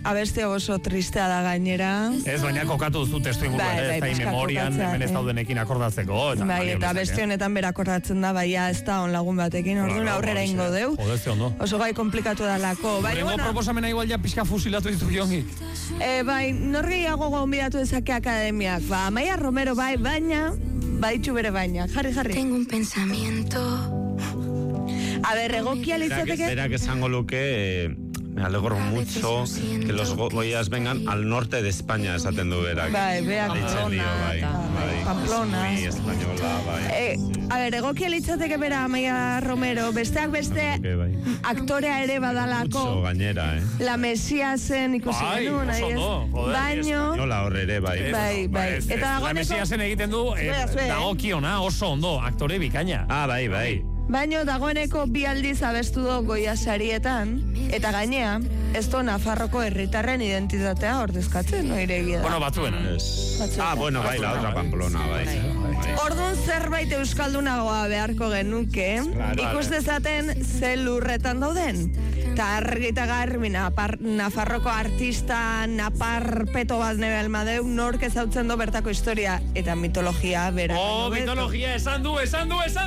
Abeste oso tristea da gainera. Ez, baina kokatu duzu testu ingurua, ez da memorian hemen ez daudenekin akordatzeko. Eta abeste honetan bera akordatzen da, baina ez da on lagun batekin, orduan aurrera ingo deu. Oso gai komplikatu dalako. Horrengo proposamena igual ja pixka fusilatu ditu jongik. Bai, norgehiago gonbidatu dezake akademiak. Amaia Romero bai, baina, baditxu bere baina. Jarri. Tengo un pensamiento. A ver, egokia litzateke... Berak esango luke... Me alegro mucho que los Goyas vengan al norte de España, esaten du berak. Bai, Pamplona. Muy española, bai. A ver, egokia litzateke bera Amaia Romero, besteak beste aktorea ere badalako. Mucho gainera, La Mesiasen ikusi genuen, baino... Nola horre ere, bai. Bai. Eta La Mesiasen egiten du, dagokiona, oso ondo, aktore bikaina. Bai. Baino dagoeneko bi aldiz abestu du Goya sarietan, eta gainea, ez du Nafarroko herritarren identitatea ordezkatzen, noire egia da. Bueno, batzuena. Bueno, bai, la otra Pamplona, bai. Orduan zerbait euskaldunagoa beharko genuke, ikus dezaten ze lurretan dauden. Ta argita garbi Nafarroko artista naparpeto bat nebe almadeu, nork ezautzen du bertako historia eta mitologia bera. Mitologia, esan du!